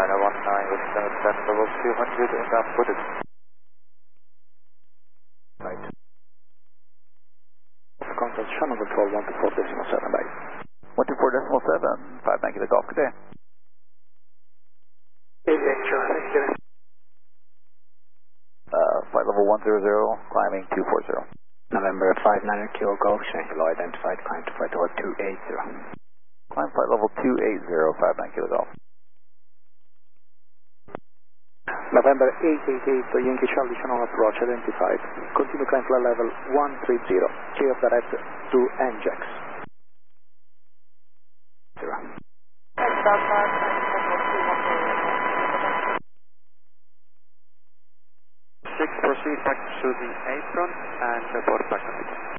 19 with 77 level 200 and footed. Right. Contact channel control 124.7 bye. 124.7, 59 Kilo Golf, good day. Flight level 100, climbing 240. November 59 Kilo Golf, Shane below identified, climb to flight level 280. Climb flight level 280, 59 Kilo Golf. November 888, Yankee Charlie Channel approach identified. Continue climb flight level 130, clear of direct to NJAX. 0. Proceed back to the apron and board back.